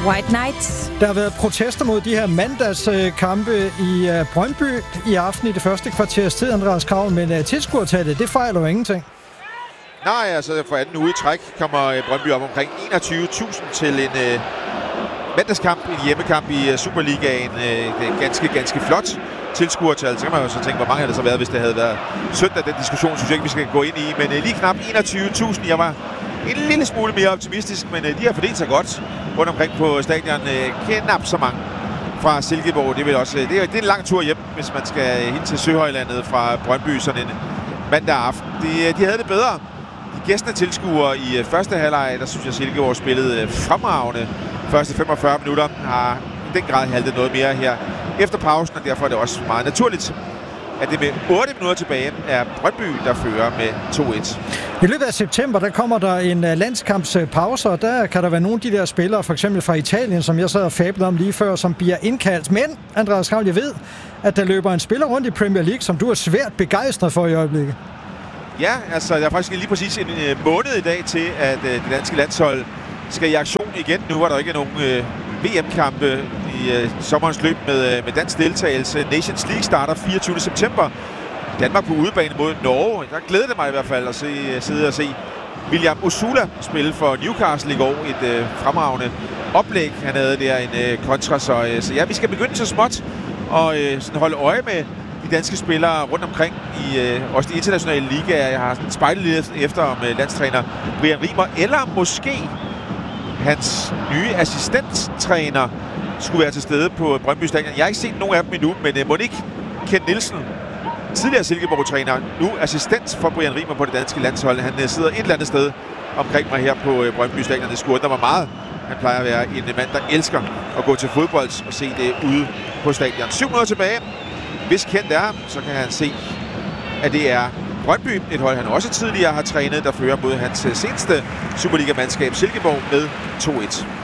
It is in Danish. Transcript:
White Knights. Der har været protester mod de her mandagskampe i Brøndby i aften i det første kvarters tid, Andreas Krav, men tilskuertallet, det fejler jo ingenting. Nej, altså for anden uge i træk kommer Brøndby op omkring 21.000 til en mandagskamp, en hjemmekamp i Superligaen. Ganske flot tilskuertal. Så kan man jo så tænke, hvor mange havde det så været, hvis det havde været søndag. Den diskussion synes jeg ikke, vi skal gå ind i. Men lige knap 21.000. Jeg var en lille smule mere optimistisk, men de har fordelt sig godt rundt omkring på stadion. Knap så mange fra Silkeborg. Det er en lang tur hjem, hvis man skal hen til Søhøjlandet fra Brøndby sådan en mandag aften. De havde det bedre. De gæstende tilskuere i første halvleg, der synes jeg, Silkeborg spillede fremragende. Første 45 minutter har i den grad haltet noget mere her efter pausen, og derfor er det også meget naturligt, at det med 8 minutter tilbage er Brøndby, der fører med 2-1. I løbet af september, der kommer der en landskampspause, og der kan der være nogle af de der spillere, for eksempel fra Italien, som jeg sad og fablede om lige før, som bliver indkaldt. Men, Andreas Krav, jeg ved, at der løber en spiller rundt i Premier League, som du er svært begejstret for i øjeblikket. Ja, altså der er faktisk lige præcis en måned i dag til, at det danske landshold skal i aktion igen. Nu var der ikke nogen VM-kampe i sommerens løb med dansk deltagelse. Nations League starter 24. september. Danmark på udebane mod Norge. Der glæder det mig i hvert fald at sidde og se William Osula spille for Newcastle i går. Et fremragende oplæg, han havde der, en kontra. Så ja, vi skal begynde så småt og sådan holde øje med de danske spillere rundt omkring i også de internationale ligaer. Jeg har spejlet lidt efter om landstræner Brian Rimer, eller måske hans nye assistenttræner skulle være til stede på Brøndby Stadion. Jeg har ikke set nogen af dem endnu, men Monique Kent Nielsen, tidligere Silkeborg-træner, nu assistent for Brian Rimer på det danske landshold. Han sidder et eller andet sted omkring mig her på Brøndby Stadion. Det skulle undre mig meget. Han plejer at være en mand, der elsker at gå til fodbold og se det ude på stadion. 7 minutter tilbage. Hvis Kent er, så kan han se, at det er Brøndby, et hold han også tidligere har trænet, der fører mod hans seneste Superliga-mandskab Silkeborg med 2-1.